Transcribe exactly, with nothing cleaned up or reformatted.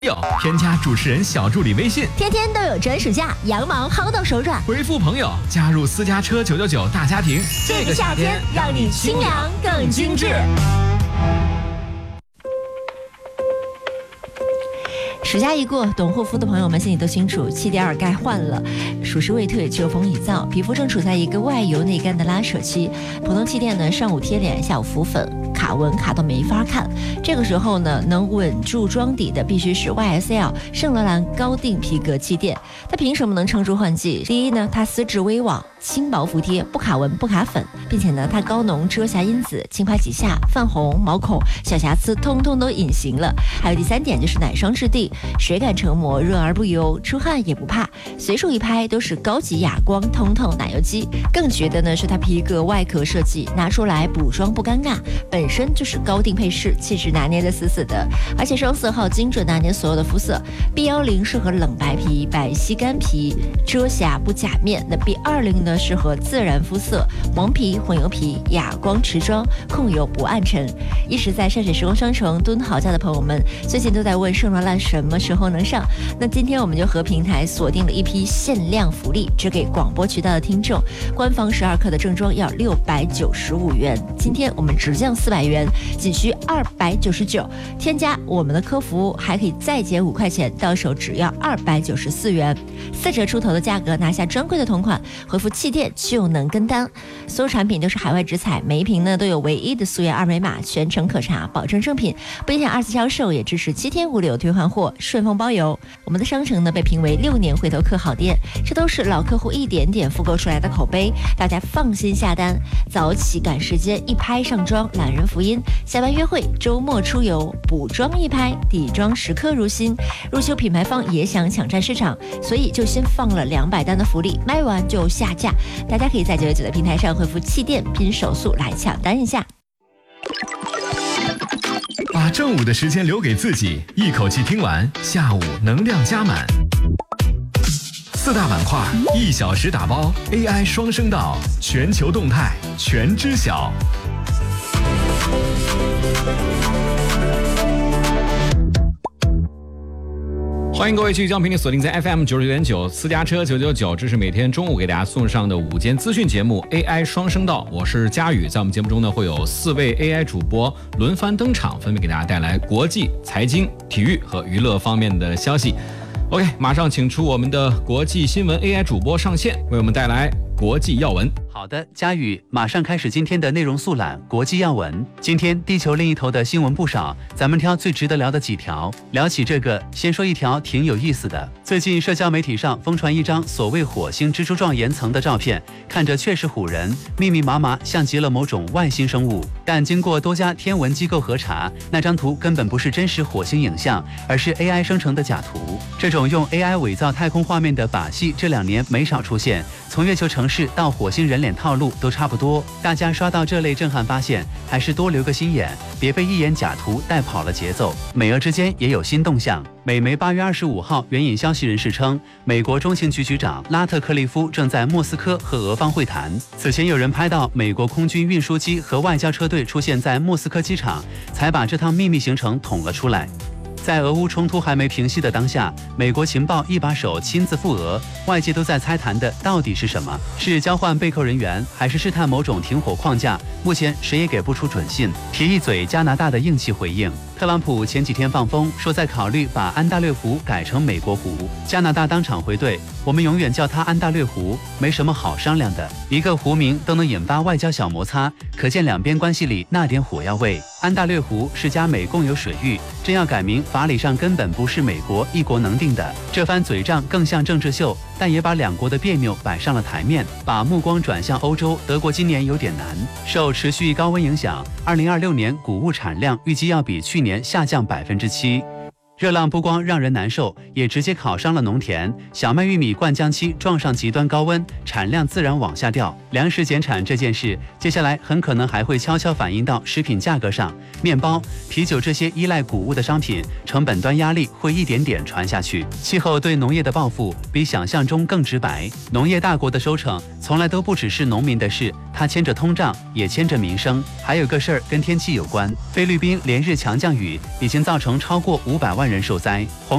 友添加主持人小助理微信， 天天都有专属价，羊毛薅到手软。 回复朋友加入私家车九九九大家庭， 这个夏天让你清凉更精致。暑假一过，懂护肤的朋友们心里都清楚，气垫儿该换了。暑湿未退，秋风已燥，皮肤正处在一个外油内干的拉扯期。普通气垫呢，上午贴脸，下午浮粉，卡纹卡到没法看。这个时候呢，能稳住妆底的必须是 Y S L 圣罗兰高定皮革气垫。它凭什么能撑住换季？第一呢，它丝质微网，轻薄服帖，不卡纹不卡粉，并且呢，它高浓遮瑕因子，轻拍几下，泛红、毛孔、小瑕疵通通都隐形了。还有第三点就是奶霜质地，水感成膜，润而不油，出汗也不怕，随手一拍都是高级哑光通透奶油肌。更绝的呢是它皮革外壳设计，拿出来补妆不尴尬，本身就是高定配饰，气质拿捏的死死的，而且双色号精准拿捏所有的肤色。B 一零适合冷白皮、白皙干皮，遮瑕不假面。那 B 二十呢适合自然肤色，黄皮、混油皮，哑光持妆，控油不暗沉。一直在山水时光商城蹲好价的朋友们，最近都在问圣罗兰什么时候能上。那今天我们就和平台锁定了一批限量福利，只给广播渠道的听众。官方十二克的正装要六百九十五元，今天我们直降四百元，仅需二百九十九。添加我们的客服还可以再减五块钱，到手只要二百九十四元，四折出头的价格拿下专柜的同款，回复气垫就能跟单。所有产品都是海外直采，每一瓶呢都有唯一的溯源二维码，全程可查，保证正品，不影响二次销售，也支持七天无理由退换货，顺丰包邮。我们的商城呢被评为六年回头客好店，这都是老客户一点点复购出来的口碑，大家放心下单。早起赶时间，一拍上妆，懒人福音；下班约会，周末出游，补妆一拍，底妆时刻如新。入秋品牌方也想抢占市场，所以就先放了两百单的福利，卖完就下架。大家可以在九九九的平台上回复气垫拼手速来抢单一下。 把正午的时间留给自己，一口气听完，下午能量加满。四大板块，一小时打包 A I 双声道，全球动态全知晓。欢迎各位继续将频率锁定在 F M 九十九点九私家车九九九，这是每天中午给大家送上的午间资讯节目 A I 双声道，我是佳宇。在我们节目中呢，会有四位 A I 主播轮番登场，分别给大家带来国际、财经、体育和娱乐方面的消息。OK， 马上请出我们的国际新闻 A I 主播上线，为我们带来国际要闻。 好的，佳宇，马上开始今天的内容速览。国际要闻，今天地球另一头的新闻不少，咱们挑最值得聊的几条。聊起这个，先说一条挺有意思的。最近社交媒体上疯传一张所谓火星蜘蛛状岩层的照片，看着确实唬人，密密麻麻，像极了某种外星生物。但经过多家天文机构核查，那张图根本不是真实火星影像，而是 A I 生成的假图。这种用 A I 伪造太空画面的把戏，这两年没少出现，从月球城市到火星人脸套路都差不多。大家刷到这类震撼发现，还是多留个心眼，别被一眼假图带跑了节奏。美俄之间也有新动向。美媒八月二十五号援引消息人士称，美国中情局局长拉特克利夫正在莫斯科和俄方会谈。此前有人拍到美国空军运输机和外交车队出现在莫斯科机场，才把这趟秘密行程捅了出来。在俄乌冲突还没平息的当下，美国情报一把手亲自赴俄，外界都在猜谈的到底是什么？是交换被扣人员，还是试探某种停火框架？目前谁也给不出准信。提一嘴加拿大的硬气回应，特朗普前几天放风说在考虑把安大略湖改成美国湖，加拿大当场回怼，我们永远叫它安大略湖，没什么好商量的。一个湖名都能引发外交小摩擦，可见两边关系里那点火药味。安大略湖是加美共有水域，真要改名，法理上根本不是美国一国能定的。这番嘴仗更像政治秀，但也把两国的别扭摆上了台面。把目光转向欧洲，德国今年有点难。受持续高温影响，二零二六年谷物产量预计要比去年下降百分之七。热浪不光让人难受，也直接烤伤了农田。小麦、玉米灌浆期撞上极端高温，产量自然往下掉。粮食减产这件事，接下来很可能还会悄悄反映到食品价格上。面包、啤酒这些依赖谷物的商品，成本端压力会一点点传下去。气候对农业的报复比想象中更直白。农业大国的收成，从来都不只是农民的事， 它牵着通胀，也牵着民生。还有个事儿跟天气有关，菲律宾连日强降雨已经造成超过五百万人受灾。